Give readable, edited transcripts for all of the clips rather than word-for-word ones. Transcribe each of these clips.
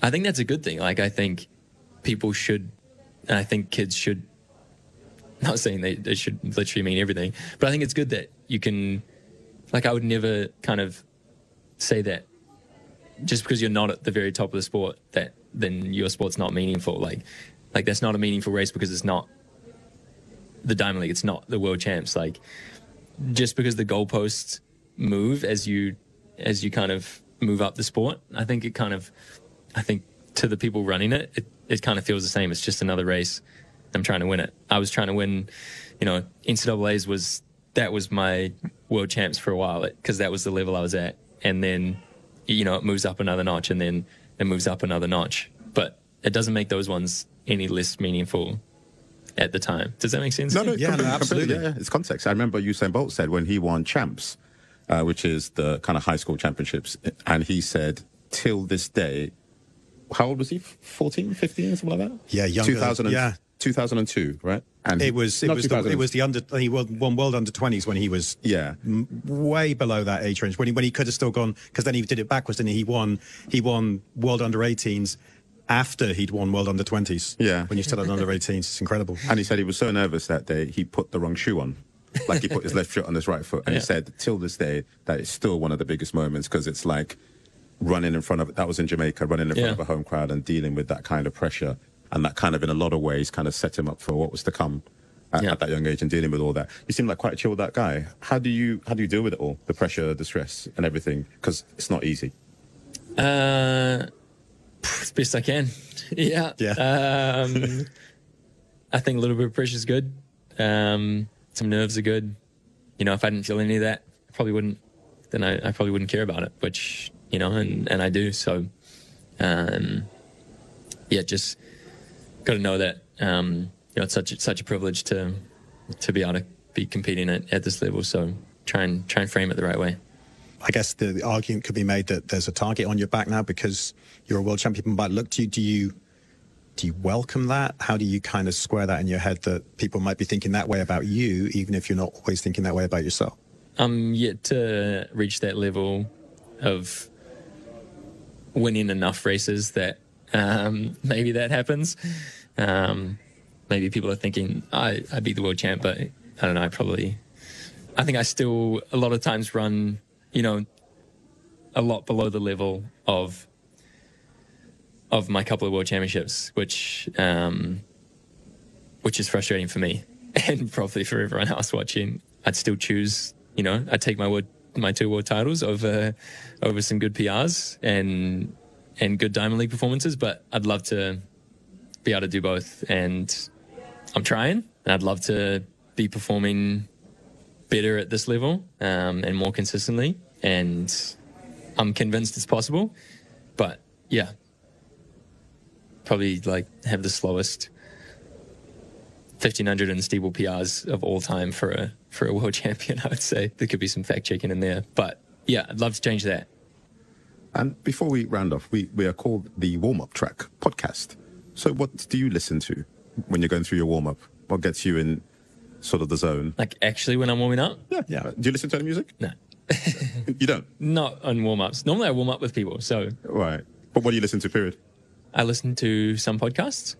I think that's a good thing. Like, I think people should, and I think kids should, not saying they should literally mean everything, but I think it's good that you can, like, I would never kind of say that just because you're not at the very top of the sport, that then your sport's not meaningful. Like that's not a meaningful race because it's not the Diamond League. It's not the world champs. Like, just because the goalposts move as you kind of move up the sport, I think to the people running it kind of feels the same. It's just another race. I'm trying to win it. I was trying to win, NCAAs was my world champs for a while, because that was the level I was at. And then, it moves up another notch, and then it moves up another notch. But it doesn't make those ones any less meaningful at the time. Does that make sense? No, Yeah, absolutely. Yeah, it's context. I remember Usain Bolt said when he won champs, which is the kind of high school championships, and he said, till this day, how old was he? 14, 15, something like that? Yeah, younger. 2002, right? And it was the under. He won World Under-20s when he was way below that age range. When he could have still gone, because then he did it backwards, didn't he? He won World Under-18s after he'd won World Under-20s. Yeah, when you're still at Under-18s, it's incredible. And he said he was so nervous that day he put the wrong shoe on. Like, he put his left foot on his right foot, and he said till this day that it's still one of the biggest moments, because it's like running in front of, that was in Jamaica, running in front of a home crowd and dealing with that kind of pressure. And that kind of, in a lot of ways, kind of set him up for what was to come at that young age, and dealing with all that. You seem like quite a chilled out guy. How do you deal with it all? The pressure, the stress, and everything? Because it's not easy. As best I can. Yeah. I think a little bit of pressure is good. Some nerves are good. If I didn't feel any of that, I probably wouldn't care about it, which, and I do. So, just got to know that, it's such a privilege to be able to be competing at this level. So try and frame it the right way. I guess the argument could be made that there's a target on your back now because you're a world champion. People might look to you. Do you welcome that? How do you kind of square that in your head that people might be thinking that way about you, even if you're not always thinking that way about yourself? I'm yet to reach that level of winning enough races that maybe that happens. Maybe people are thinking, I beat the world champ, but I don't know, I think I still a lot of times run, a lot below the level of my couple of world championships, which is frustrating for me and probably for everyone else watching. I'd still choose, I'd take my 2 world titles over some good PRs and good Diamond League performances, but I'd love to be able to do both, and I'm trying, and I'd love to be performing better at this level and more consistently, and I'm convinced it's possible. But yeah, probably have the slowest 1500 and steeple PRs of all time for a world champion, I would say. There could be some fact checking in there, but yeah, I'd love to change that. And before we round off, we are called the Warm-Up Track podcast. So what do you listen to when you're going through your warm-up? What gets you in sort of the zone? Like, actually, when I'm warming up? Yeah. Do you listen to any music? No. You don't? Not on warm-ups. Normally I warm up with people, so... Right. But what do you listen to, period? I listen to some podcasts.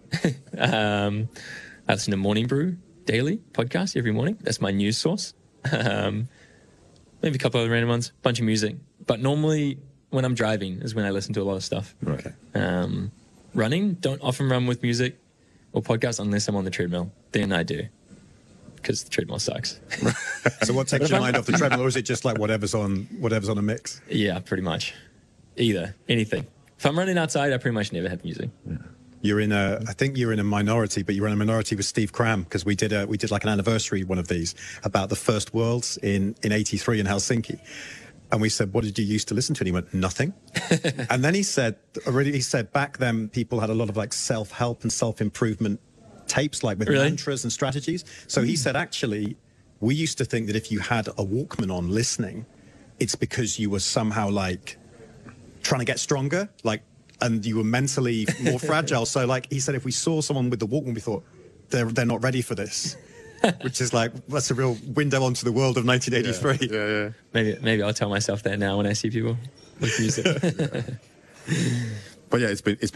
I listen to Morning Brew Daily podcast every morning. That's my news source. Maybe a couple other random ones. Bunch of music. But normally when I'm driving is when I listen to a lot of stuff. Okay. Running, don't often run with music or podcasts unless I'm on the treadmill. Then I do, because the treadmill sucks. So what takes your mind off the treadmill, or is it just like whatever's on a mix? Yeah, pretty much. Anything. If I'm running outside, I pretty much never have music. Yeah. I think you're in a minority, but you're in a minority with Steve Cram, because we did like an anniversary one of these about the first Worlds in '83 in Helsinki. And we said, what did you used to listen to? And he went, nothing. And then he said back then people had a lot of like self-help and self-improvement tapes, like with mantras and strategies. So he said, actually, we used to think that if you had a Walkman on listening, it's because you were somehow like trying to get stronger, like, and you were mentally more fragile. So like he said, if we saw someone with the Walkman, we thought they're not ready for this. Which is like, that's a real window onto the world of 1983. Yeah. Maybe I'll tell myself that now when I see people with music. But yeah, it's been